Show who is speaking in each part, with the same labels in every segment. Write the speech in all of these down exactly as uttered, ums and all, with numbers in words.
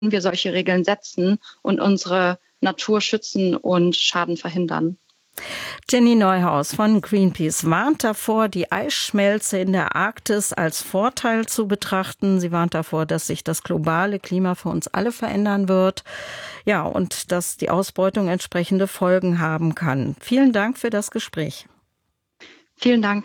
Speaker 1: wir solche Regeln setzen und unsere Natur schützen und Schaden verhindern.
Speaker 2: Jenny Neuhaus von Greenpeace warnt davor, die Eisschmelze in der Arktis als Vorteil zu betrachten. Sie warnt davor, dass sich das globale Klima für uns alle verändern wird. Ja, und dass die Ausbeutung entsprechende Folgen haben kann. Vielen Dank für das Gespräch.
Speaker 1: Vielen Dank.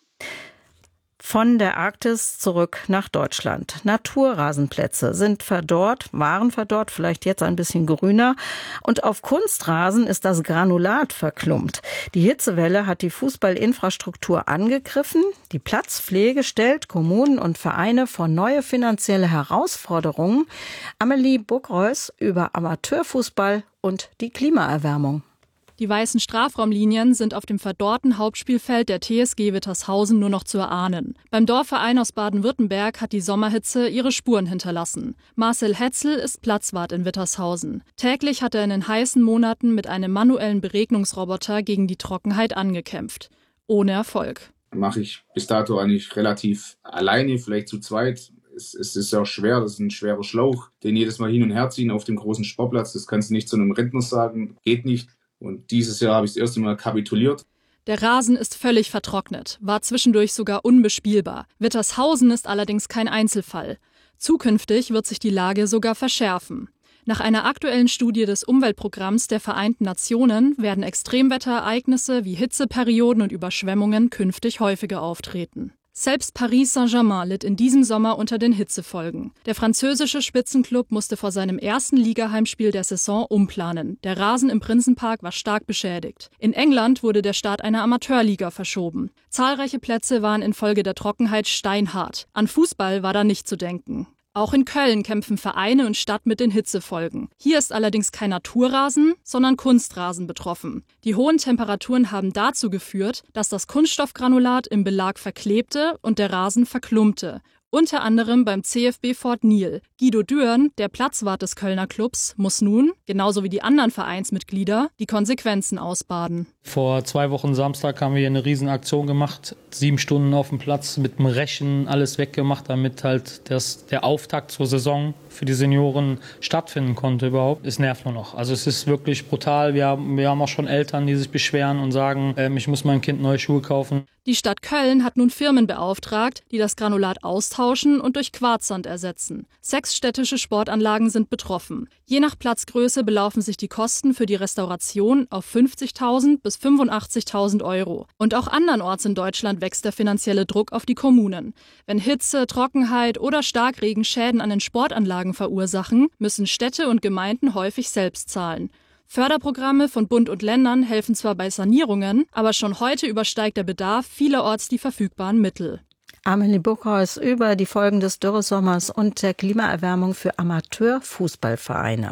Speaker 2: Von der Arktis zurück nach Deutschland. Naturrasenplätze sind verdorrt, waren verdorrt, vielleicht jetzt ein bisschen grüner. Und auf Kunstrasen ist das Granulat verklumpt. Die Hitzewelle hat die Fußballinfrastruktur angegriffen. Die Platzpflege stellt Kommunen und Vereine vor neue finanzielle Herausforderungen. Amelie Buckreus über Amateurfußball und die Klimaerwärmung.
Speaker 3: Die weißen Strafraumlinien sind auf dem verdorrten Hauptspielfeld der T S G Wittershausen nur noch zu erahnen. Beim Dorfverein aus Baden-Württemberg hat die Sommerhitze ihre Spuren hinterlassen. Marcel Hetzel ist Platzwart in Wittershausen. Täglich hat er in den heißen Monaten mit einem manuellen Beregnungsroboter gegen die Trockenheit angekämpft. Ohne Erfolg.
Speaker 4: Mache ich bis dato eigentlich relativ alleine, vielleicht zu zweit. Es, es ist auch schwer, das ist ein schwerer Schlauch, den jedes Mal hin und her ziehen auf dem großen Sportplatz. Das kannst du nicht zu einem Rentner sagen, geht nicht. Und dieses Jahr habe ich das erste Mal kapituliert.
Speaker 3: Der Rasen ist völlig vertrocknet, war zwischendurch sogar unbespielbar. Wittershausen ist allerdings kein Einzelfall. Zukünftig wird sich die Lage sogar verschärfen. Nach einer aktuellen Studie des Umweltprogramms der Vereinten Nationen werden Extremwetterereignisse wie Hitzeperioden und Überschwemmungen künftig häufiger auftreten. Selbst Paris Saint-Germain litt in diesem Sommer unter den Hitzefolgen. Der französische Spitzenklub musste vor seinem ersten Ligaheimspiel der Saison umplanen. Der Rasen im Prinzenpark war stark beschädigt. In England wurde der Start einer Amateurliga verschoben. Zahlreiche Plätze waren infolge der Trockenheit steinhart. An Fußball war da nicht zu denken. Auch in Köln kämpfen Vereine und Stadt mit den Hitzefolgen. Hier ist allerdings kein Naturrasen, sondern Kunstrasen betroffen. Die hohen Temperaturen haben dazu geführt, dass das Kunststoffgranulat im Belag verklebte und der Rasen verklumpte. Unter anderem beim C F B Fort Niel. Guido Dürn, der Platzwart des Kölner Clubs, muss nun, genauso wie die anderen Vereinsmitglieder, die Konsequenzen ausbaden.
Speaker 5: Vor zwei Wochen Samstag haben wir eine Riesenaktion gemacht. Sieben Stunden auf dem Platz mit dem Rechen alles weggemacht, damit halt das, der Auftakt zur Saison für die Senioren stattfinden konnte überhaupt. Es nervt nur noch. Also es ist wirklich brutal. Wir haben, wir haben auch schon Eltern, die sich beschweren und sagen, ähm, ich muss meinem Kind neue Schuhe kaufen.
Speaker 3: Die Stadt Köln hat nun Firmen beauftragt, die das Granulat austauschen und durch Quarzsand ersetzen. Sechs städtische Sportanlagen sind betroffen. Je nach Platzgröße belaufen sich die Kosten für die Restauration auf fünfzigtausend bis fünfundachtzigtausend Euro. Und auch andernorts in Deutschland wächst der finanzielle Druck auf die Kommunen. Wenn Hitze, Trockenheit oder Starkregen Schäden an den Sportanlagen verursachen, müssen Städte und Gemeinden häufig selbst zahlen. Förderprogramme von Bund und Ländern helfen zwar bei Sanierungen, aber schon heute übersteigt der Bedarf vielerorts die verfügbaren Mittel.
Speaker 2: Amelie Buckhaus über die Folgen des Dürresommers und der Klimaerwärmung für Amateurfußballvereine.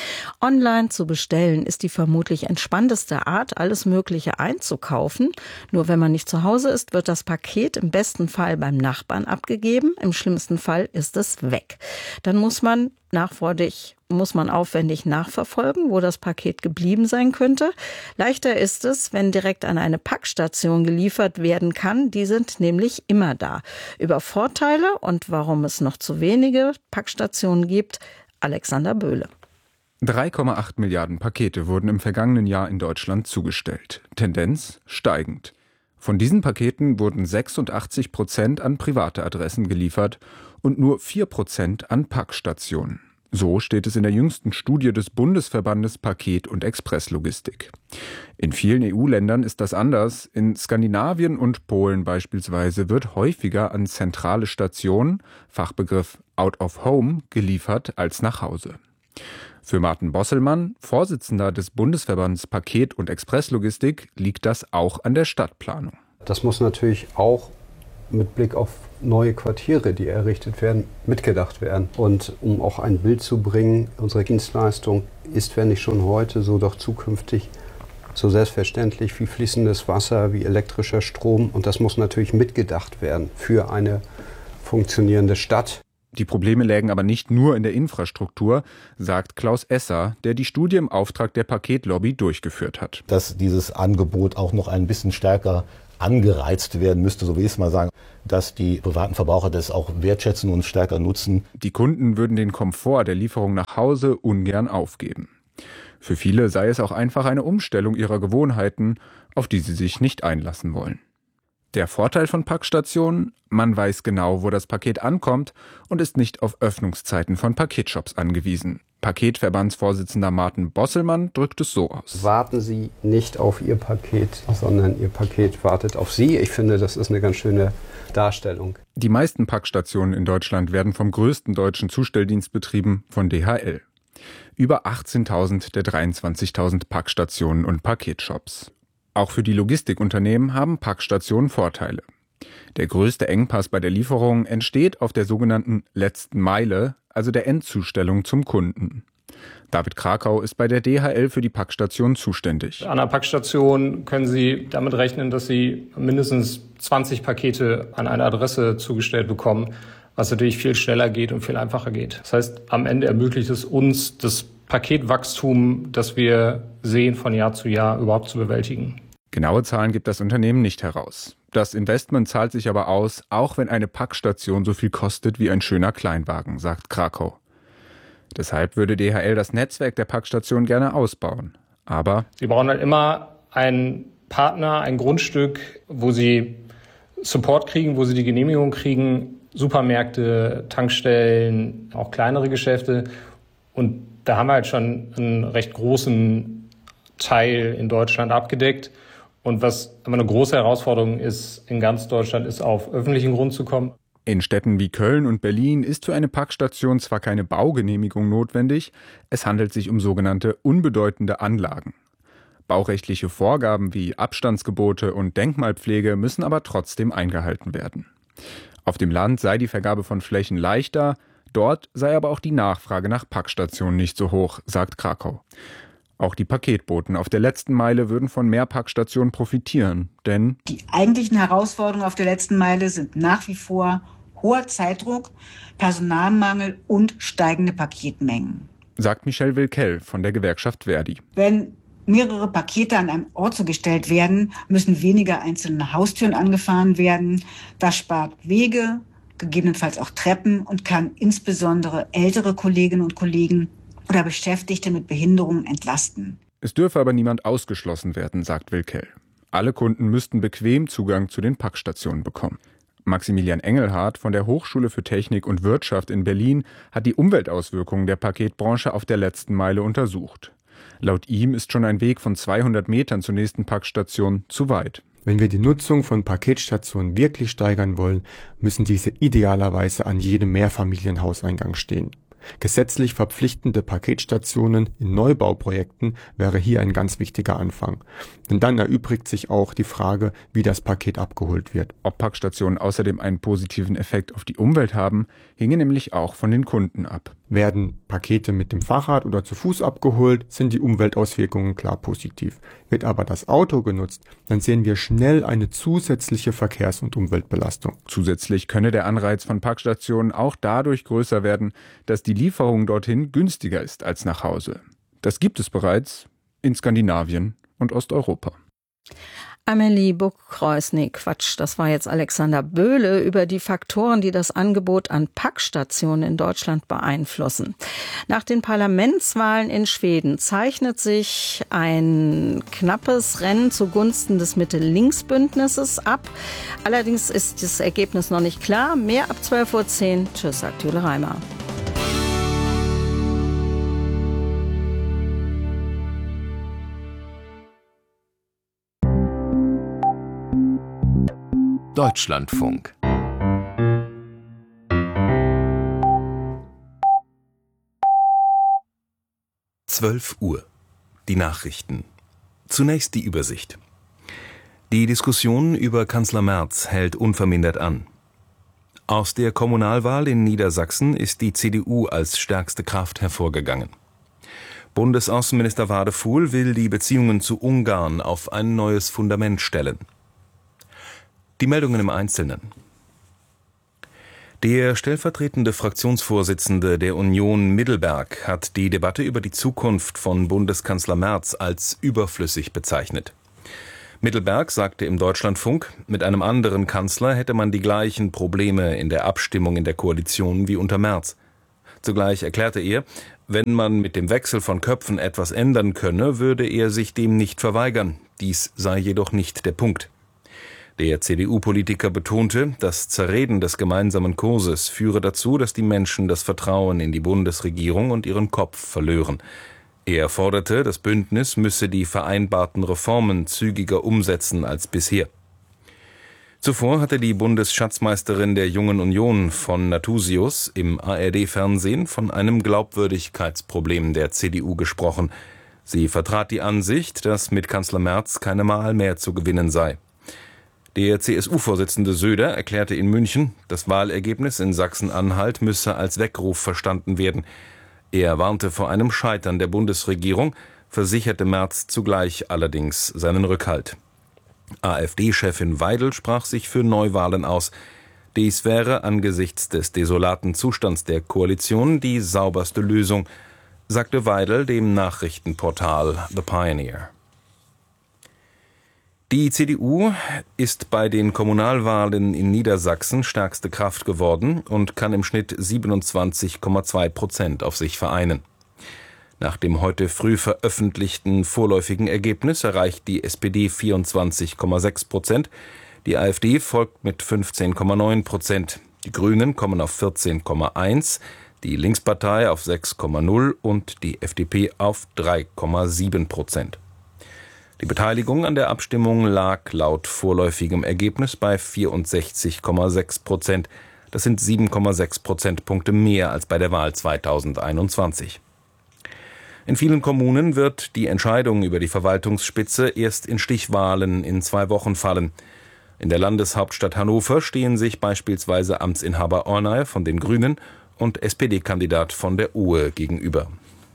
Speaker 2: Online zu bestellen ist die vermutlich entspannteste Art, alles Mögliche einzukaufen. Nur wenn man nicht zu Hause ist, wird das Paket im besten Fall beim Nachbarn abgegeben. Im schlimmsten Fall ist es weg. Dann muss man nachforderlich, muss man aufwendig nachverfolgen, wo das Paket geblieben sein könnte. Leichter ist es, wenn direkt an eine Packstation geliefert werden kann. Die sind nämlich immer da. Über Vorteile und warum es noch zu wenige Packstationen gibt, Alexander Böhle.
Speaker 6: drei Komma acht Milliarden Pakete wurden im vergangenen Jahr in Deutschland zugestellt. Tendenz steigend. Von diesen Paketen wurden sechsundachtzig Prozent an private Adressen geliefert und nur vier Prozent an Packstationen. So steht es in der jüngsten Studie des Bundesverbandes Paket- und Expresslogistik. In vielen E U-Ländern ist das anders. In Skandinavien und Polen beispielsweise wird häufiger an zentrale Stationen, Fachbegriff Out of Home, geliefert als nach Hause. Für Martin Bosselmann, Vorsitzender des Bundesverbands Paket- und Expresslogistik, liegt das auch an der Stadtplanung.
Speaker 7: Das muss natürlich auch mit Blick auf neue Quartiere, die errichtet werden, mitgedacht werden. Und um auch ein Bild zu bringen, unsere Dienstleistung ist, wenn nicht schon heute, so doch zukünftig so selbstverständlich wie fließendes Wasser, wie elektrischer Strom. Und das muss natürlich mitgedacht werden für eine funktionierende Stadt.
Speaker 6: Die Probleme lägen aber nicht nur in der Infrastruktur, sagt Klaus Esser, der die Studie im Auftrag der Paketlobby durchgeführt hat.
Speaker 8: Dass dieses Angebot auch noch ein bisschen stärker angereizt werden müsste, so will ich es mal sagen, dass die privaten Verbraucher das auch wertschätzen und stärker nutzen.
Speaker 6: Die Kunden würden den Komfort der Lieferung nach Hause ungern aufgeben. Für viele sei es auch einfach eine Umstellung ihrer Gewohnheiten, auf die sie sich nicht einlassen wollen. Der Vorteil von Packstationen: Man weiß genau, wo das Paket ankommt und ist nicht auf Öffnungszeiten von Paketshops angewiesen. Paketverbandsvorsitzender Martin Bosselmann drückt es so aus.
Speaker 7: Warten Sie nicht auf Ihr Paket, sondern Ihr Paket wartet auf Sie. Ich finde, das ist eine ganz schöne Darstellung.
Speaker 6: Die meisten Packstationen in Deutschland werden vom größten deutschen Zustelldienst betrieben, von D H L. Über achtzehntausend der dreiundzwanzigtausend Packstationen und Paketshops. Auch für die Logistikunternehmen haben Packstationen Vorteile. Der größte Engpass bei der Lieferung entsteht auf der sogenannten letzten Meile, also der Endzustellung zum Kunden. David Krakau ist bei der D H L für die Packstation zuständig.
Speaker 9: An einer Packstation können Sie damit rechnen, dass Sie mindestens zwanzig Pakete an eine Adresse zugestellt bekommen, was natürlich viel schneller geht und viel einfacher geht. Das heißt, am Ende ermöglicht es uns, das Paketwachstum, das wir sehen, von Jahr zu Jahr überhaupt zu bewältigen.
Speaker 6: Genaue Zahlen gibt das Unternehmen nicht heraus. Das Investment zahlt sich aber aus, auch wenn eine Packstation so viel kostet wie ein schöner Kleinwagen, sagt Krakau. Deshalb würde D H L das Netzwerk der Packstationen gerne ausbauen. Aber
Speaker 9: Sie brauchen halt immer einen Partner, ein Grundstück, wo Sie Support kriegen, wo Sie die Genehmigung kriegen, Supermärkte, Tankstellen, auch kleinere Geschäfte. Und da haben wir halt schon einen recht großen Teil in Deutschland abgedeckt. Und was aber eine große Herausforderung ist, in ganz Deutschland, ist auf öffentlichen Grund zu kommen.
Speaker 6: In Städten wie Köln und Berlin ist für eine Packstation zwar keine Baugenehmigung notwendig, es handelt sich um sogenannte unbedeutende Anlagen. Baurechtliche Vorgaben wie Abstandsgebote und Denkmalpflege müssen aber trotzdem eingehalten werden. Auf dem Land sei die Vergabe von Flächen leichter, dort sei aber auch die Nachfrage nach Packstationen nicht so hoch, sagt Krakau. Auch die Paketboten auf der letzten Meile würden von mehr Packstationen profitieren, denn
Speaker 10: die eigentlichen Herausforderungen auf der letzten Meile sind nach wie vor hoher Zeitdruck, Personalmangel und steigende Paketmengen,
Speaker 6: sagt Michelle Wilkell von der Gewerkschaft Verdi.
Speaker 10: Wenn mehrere Pakete an einem Ort zugestellt werden, müssen weniger einzelne Haustüren angefahren werden. Das spart Wege, gegebenenfalls auch Treppen und kann insbesondere ältere Kolleginnen und Kollegen oder Beschäftigte mit Behinderungen entlasten.
Speaker 6: Es dürfe aber niemand ausgeschlossen werden, sagt Wilkell. Alle Kunden müssten bequem Zugang zu den Packstationen bekommen. Maximilian Engelhardt von der Hochschule für Technik und Wirtschaft in Berlin hat die Umweltauswirkungen der Paketbranche auf der letzten Meile untersucht. Laut ihm ist schon ein Weg von zweihundert Metern zur nächsten Packstation zu weit.
Speaker 11: Wenn wir die Nutzung von Paketstationen wirklich steigern wollen, müssen diese idealerweise an jedem Mehrfamilienhauseingang stehen. Gesetzlich verpflichtende Paketstationen in Neubauprojekten wäre hier ein ganz wichtiger Anfang. Denn dann erübrigt sich auch die Frage, wie das Paket abgeholt wird.
Speaker 6: Ob Packstationen außerdem einen positiven Effekt auf die Umwelt haben, hinge nämlich auch von den Kunden ab.
Speaker 11: Werden Pakete mit dem Fahrrad oder zu Fuß abgeholt, sind die Umweltauswirkungen klar positiv. Wird aber das Auto genutzt, dann sehen wir schnell eine zusätzliche Verkehrs- und Umweltbelastung.
Speaker 6: Zusätzlich könne der Anreiz von Packstationen auch dadurch größer werden, dass die Lieferung dorthin günstiger ist als nach Hause. Das gibt es bereits in Skandinavien und Osteuropa.
Speaker 2: Amelie Buck-Kreuz, nee, Quatsch, das war jetzt Alexander Böhle über die Faktoren, die das Angebot an Packstationen in Deutschland beeinflussen. Nach den Parlamentswahlen in Schweden zeichnet sich ein knappes Rennen zugunsten des Mitte-Links-Bündnisses ab. Allerdings ist das Ergebnis noch nicht klar. Mehr ab zwölf Uhr zehn. Tschüss, sagt Jule Reimer.
Speaker 12: Deutschlandfunk. zwölf Uhr. Die Nachrichten. Zunächst die Übersicht. Die Diskussion über Kanzler Merz hält unvermindert an. Aus der Kommunalwahl in Niedersachsen ist die C D U als stärkste Kraft hervorgegangen. Bundesaußenminister Wadefuhl will die Beziehungen zu Ungarn auf ein neues Fundament stellen. Die Meldungen im Einzelnen. Der stellvertretende Fraktionsvorsitzende der Union Middelberg hat die Debatte über die Zukunft von Bundeskanzler Merz als überflüssig bezeichnet. Mittelberg sagte im Deutschlandfunk, mit einem anderen Kanzler hätte man die gleichen Probleme in der Abstimmung in der Koalition wie unter Merz. Zugleich erklärte er, wenn man mit dem Wechsel von Köpfen etwas ändern könne, würde er sich dem nicht verweigern. Dies sei jedoch nicht der Punkt. Der C D U-Politiker betonte, das Zerreden des gemeinsamen Kurses führe dazu, dass die Menschen das Vertrauen in die Bundesregierung und ihren Kopf verlören. Er forderte, das Bündnis müsse die vereinbarten Reformen zügiger umsetzen als bisher. Zuvor hatte die Bundesschatzmeisterin der Jungen Union von Nathusius im A R D-Fernsehen von einem Glaubwürdigkeitsproblem der C D U gesprochen. Sie vertrat die Ansicht, dass mit Kanzler Merz keine Wahl mehr zu gewinnen sei. Der C S U-Vorsitzende Söder erklärte in München, das Wahlergebnis in Sachsen-Anhalt müsse als Weckruf verstanden werden. Er warnte vor einem Scheitern der Bundesregierung, versicherte Merz zugleich allerdings seinen Rückhalt. AfD-Chefin Weidel sprach sich für Neuwahlen aus. Dies wäre angesichts des desolaten Zustands der Koalition die sauberste Lösung, sagte Weidel dem Nachrichtenportal The Pioneer. Die C D U ist bei den Kommunalwahlen in Niedersachsen stärkste Kraft geworden und kann im Schnitt siebenundzwanzig Komma zwei Prozent auf sich vereinen. Nach dem heute früh veröffentlichten vorläufigen Ergebnis erreicht die S P D vierundzwanzig Komma sechs Prozent, die AfD folgt mit fünfzehn Komma neun Prozent, die Grünen kommen auf vierzehn Komma eins, die Linkspartei auf sechs Komma null und die F D P auf drei Komma sieben Prozent. Die Beteiligung an der Abstimmung lag laut vorläufigem Ergebnis bei vierundsechzig Komma sechs Prozent. Das sind sieben Komma sechs Prozentpunkte mehr als bei der Wahl zweitausendeinundzwanzig. In vielen Kommunen wird die Entscheidung über die Verwaltungsspitze erst in Stichwahlen in zwei Wochen fallen. In der Landeshauptstadt Hannover stehen sich beispielsweise Amtsinhaber Ornay von den Grünen und S P D-Kandidat von der Ohe gegenüber.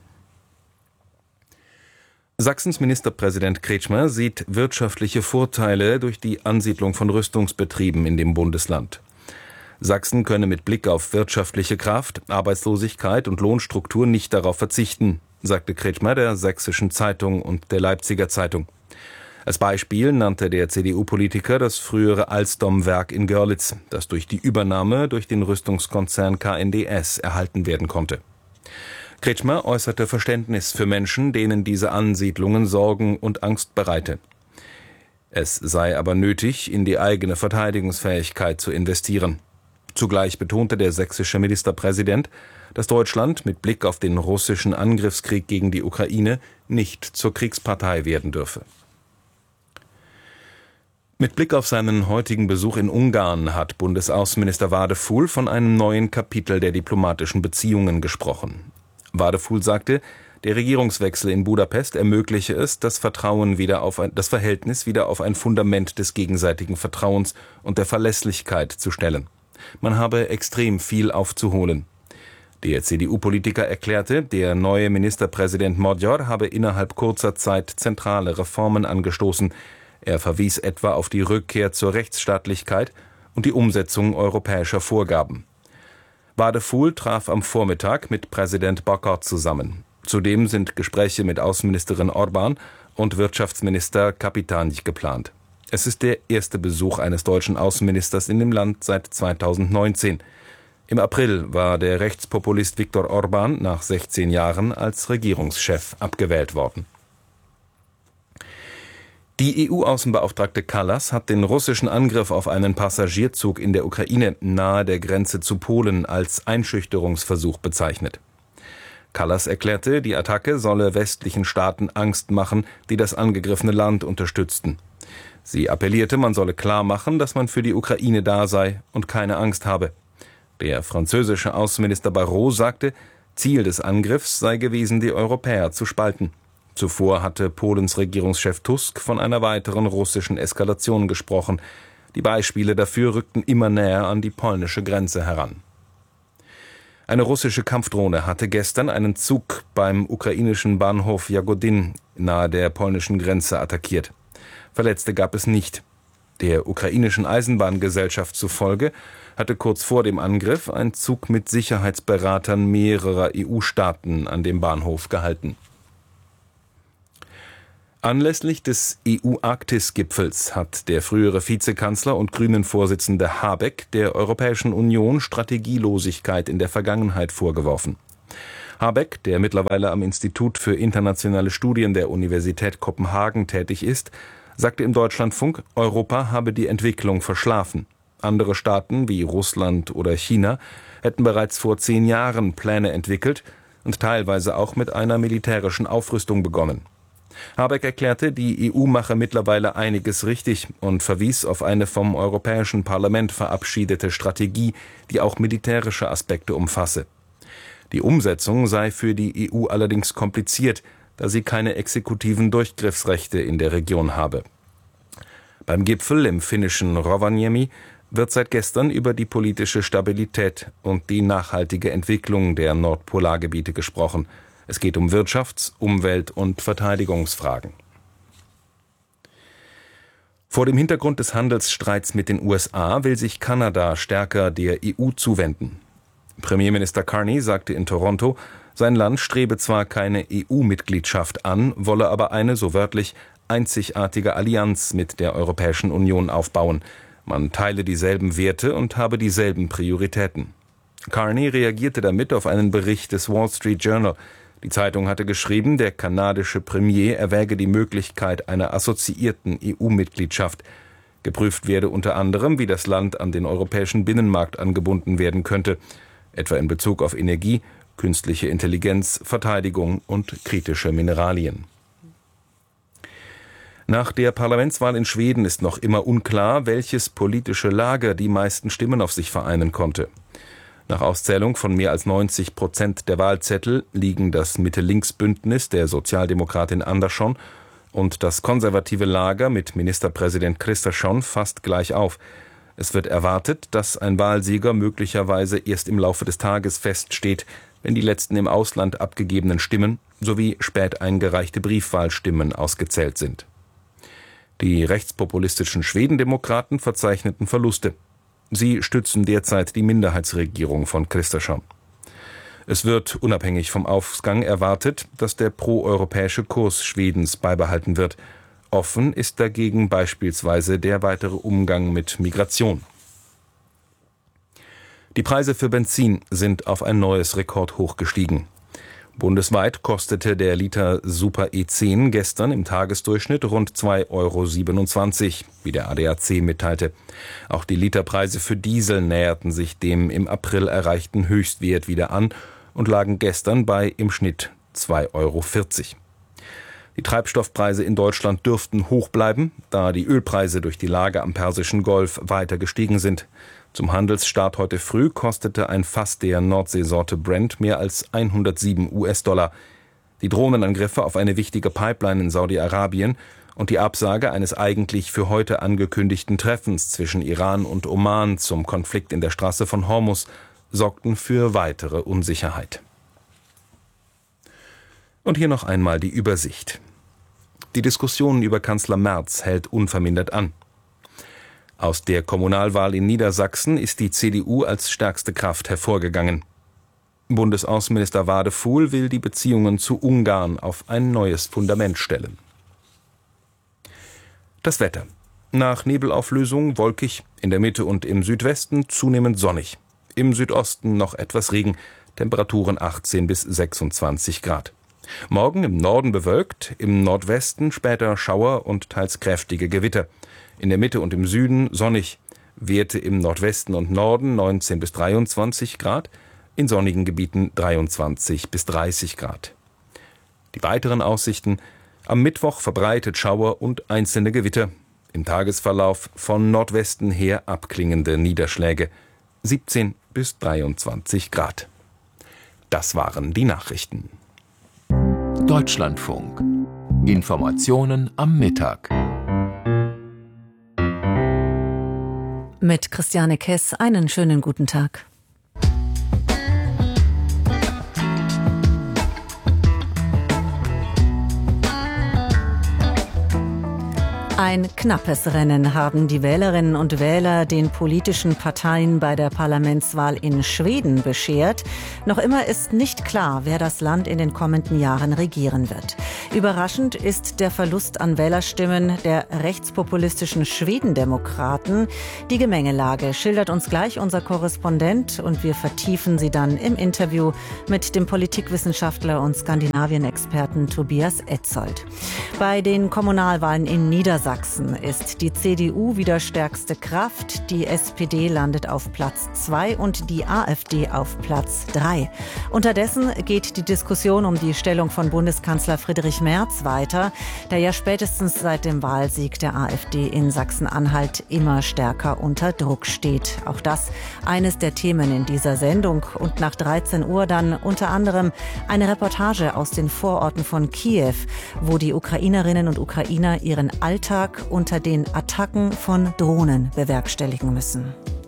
Speaker 12: Sachsens Ministerpräsident Kretschmer sieht wirtschaftliche Vorteile durch die Ansiedlung von Rüstungsbetrieben in dem Bundesland. Sachsen könne mit Blick auf wirtschaftliche Kraft, Arbeitslosigkeit und Lohnstruktur nicht darauf verzichten, sagte Kretschmer der Sächsischen Zeitung und der Leipziger Zeitung. Als Beispiel nannte der C D U-Politiker das frühere Alstom-Werk in Görlitz, das durch die Übernahme durch den Rüstungskonzern K N D S erhalten werden konnte. Kretschmer äußerte Verständnis für Menschen, denen diese Ansiedlungen Sorgen und Angst bereite. Es sei aber nötig, in die eigene Verteidigungsfähigkeit zu investieren. Zugleich betonte der sächsische Ministerpräsident, dass Deutschland mit Blick auf den russischen Angriffskrieg gegen die Ukraine nicht zur Kriegspartei werden dürfe. Mit Blick auf seinen heutigen Besuch in Ungarn hat Bundesaußenminister Wadefuhl von einem neuen Kapitel der diplomatischen Beziehungen gesprochen. Wadefuhl sagte, der Regierungswechsel in Budapest ermögliche es, das Vertrauen wieder auf ein, das Verhältnis wieder auf ein Fundament des gegenseitigen Vertrauens und der Verlässlichkeit zu stellen. Man habe extrem viel aufzuholen. Der C D U-Politiker erklärte, der neue Ministerpräsident Magyar habe innerhalb kurzer Zeit zentrale Reformen angestoßen. Er verwies etwa auf die Rückkehr zur Rechtsstaatlichkeit und die Umsetzung europäischer Vorgaben. Wadefuhl traf am Vormittag mit Präsident Bakar zusammen. Zudem sind Gespräche mit Außenministerin Orbán und Wirtschaftsminister Kapitanich geplant. Es ist der erste Besuch eines deutschen Außenministers in dem Land seit zweitausendneunzehn. Im April war der Rechtspopulist Viktor Orbán nach sechzehn Jahren als Regierungschef abgewählt worden. Die E U-Außenbeauftragte Kallas hat den russischen Angriff auf einen Passagierzug in der Ukraine nahe der Grenze zu Polen als Einschüchterungsversuch bezeichnet. Kallas erklärte, die Attacke solle westlichen Staaten Angst machen, die das angegriffene Land unterstützten. Sie appellierte, man solle klar machen, dass man für die Ukraine da sei und keine Angst habe. Der französische Außenminister Barrot sagte, Ziel des Angriffs sei gewesen, die Europäer zu spalten. Zuvor hatte Polens Regierungschef Tusk von einer weiteren russischen Eskalation gesprochen. Die Beispiele dafür rückten immer näher an die polnische Grenze heran. Eine russische Kampfdrohne hatte gestern einen Zug beim ukrainischen Bahnhof Jagodin nahe der polnischen Grenze attackiert. Verletzte gab es nicht. Der ukrainischen Eisenbahngesellschaft zufolge hatte kurz vor dem Angriff ein Zug mit Sicherheitsberatern mehrerer E U-Staaten an dem Bahnhof gehalten. Anlässlich des E U-Arktis-Gipfels hat der frühere Vizekanzler und Grünen-Vorsitzende Habeck der Europäischen Union Strategielosigkeit in der Vergangenheit vorgeworfen. Habeck, der mittlerweile am Institut für internationale Studien der Universität Kopenhagen tätig ist, sagte im Deutschlandfunk, Europa habe die Entwicklung verschlafen. Andere Staaten wie Russland oder China hätten bereits vor zehn Jahren Pläne entwickelt und teilweise auch mit einer militärischen Aufrüstung begonnen. Habeck erklärte, die E U mache mittlerweile einiges richtig und verwies auf eine vom Europäischen Parlament verabschiedete Strategie, die auch militärische Aspekte umfasse. Die Umsetzung sei für die E U allerdings kompliziert, da sie keine exekutiven Durchgriffsrechte in der Region habe. Beim Gipfel im finnischen Rovaniemi wird seit gestern über die politische Stabilität und die nachhaltige Entwicklung der Nordpolargebiete gesprochen. Es geht um Wirtschafts-, Umwelt- und Verteidigungsfragen. Vor dem Hintergrund des Handelsstreits mit den U S A will sich Kanada stärker der E U zuwenden. Premierminister Carney sagte in Toronto, sein Land strebe zwar keine E U-Mitgliedschaft an, wolle aber eine, so wörtlich, einzigartige Allianz mit der Europäischen Union aufbauen. Man teile dieselben Werte und habe dieselben Prioritäten. Carney reagierte damit auf einen Bericht des Wall Street Journal. Die Zeitung hatte geschrieben, der kanadische Premier erwäge die Möglichkeit einer assoziierten E U-Mitgliedschaft. Geprüft werde unter anderem, wie das Land an den europäischen Binnenmarkt angebunden werden könnte, etwa in Bezug auf Energie, künstliche Intelligenz, Verteidigung und kritische Mineralien. Nach der Parlamentswahl in Schweden ist noch immer unklar, welches politische Lager die meisten Stimmen auf sich vereinen konnte. Nach Auszählung von mehr als neunzig Prozent der Wahlzettel liegen das Mitte-Links-Bündnis der Sozialdemokratin Andersson und das konservative Lager mit Ministerpräsident Kristersson fast gleich auf. Es wird erwartet, dass ein Wahlsieger möglicherweise erst im Laufe des Tages feststeht, wenn die letzten im Ausland abgegebenen Stimmen sowie spät eingereichte Briefwahlstimmen ausgezählt sind. Die rechtspopulistischen Schwedendemokraten verzeichneten Verluste. Sie stützen derzeit die Minderheitsregierung von Kristersson. Es wird, unabhängig vom Ausgang, erwartet, dass der proeuropäische Kurs Schwedens beibehalten wird. Offen ist dagegen beispielsweise der weitere Umgang mit Migration. Die Preise für Benzin sind auf ein neues Rekordhoch gestiegen. Bundesweit kostete der Liter Super E zehn gestern im Tagesdurchschnitt rund zwei Euro siebenundzwanzig, wie der A D A C mitteilte. Auch die Literpreise für Diesel näherten sich dem im April erreichten Höchstwert wieder an und lagen gestern bei im Schnitt zwei Euro vierzig. Die Treibstoffpreise in Deutschland dürften hoch bleiben, da die Ölpreise durch die Lage am Persischen Golf weiter gestiegen sind. Zum Handelsstart heute früh kostete ein Fass der Nordseesorte Brent mehr als hundertsieben US-Dollar. Die Drohnenangriffe auf eine wichtige Pipeline in Saudi-Arabien und die Absage eines eigentlich für heute angekündigten Treffens zwischen Iran und Oman zum Konflikt in der Straße von Hormuz sorgten für weitere Unsicherheit. Und hier noch einmal die Übersicht. Die Diskussion über Kanzler Merz hält unvermindert an. Aus der Kommunalwahl in Niedersachsen ist die C D U als stärkste Kraft hervorgegangen. Bundesaußenminister Wadefuhl will die Beziehungen zu Ungarn auf ein neues Fundament stellen. Das Wetter. Nach Nebelauflösung wolkig, in der Mitte und im Südwesten zunehmend sonnig. Im Südosten noch etwas Regen, Temperaturen achtzehn bis sechsundzwanzig Grad. Morgen im Norden bewölkt, im Nordwesten später Schauer und teils kräftige Gewitter. In der Mitte und im Süden sonnig, Werte im Nordwesten und Norden neunzehn bis dreiundzwanzig Grad, in sonnigen Gebieten dreiundzwanzig bis dreißig Grad. Die weiteren Aussichten: am Mittwoch verbreitet Schauer und einzelne Gewitter, im Tagesverlauf von Nordwesten her abklingende Niederschläge, siebzehn bis dreiundzwanzig Grad. Das waren die Nachrichten.
Speaker 13: Deutschlandfunk. Informationen am Mittag.
Speaker 2: Mit Christiane Kess einen schönen guten Tag. Ein knappes Rennen haben die Wählerinnen und Wähler den politischen Parteien bei der Parlamentswahl in Schweden beschert. Noch immer ist nicht klar, wer das Land in den kommenden Jahren regieren wird. Überraschend ist der Verlust an Wählerstimmen der rechtspopulistischen Schwedendemokraten. Die Gemengelage schildert uns gleich unser Korrespondent und wir vertiefen sie dann im Interview mit dem Politikwissenschaftler und Skandinavien-Experten Tobias Etzold. Bei den Kommunalwahlen in Niedersachsen Sachsen ist die C D U wieder stärkste Kraft. Die S P D landet auf Platz zwei und die AfD auf Platz drei. Unterdessen geht die Diskussion um die Stellung von Bundeskanzler Friedrich Merz weiter, der ja spätestens seit dem Wahlsieg der AfD in Sachsen-Anhalt immer stärker unter Druck steht. Auch das eines der Themen in dieser Sendung. Und nach dreizehn Uhr dann unter anderem eine Reportage aus den Vororten von Kiew, wo die Ukrainerinnen und Ukrainer ihren Alltag unter den Attacken von Drohnen bewerkstelligen müssen.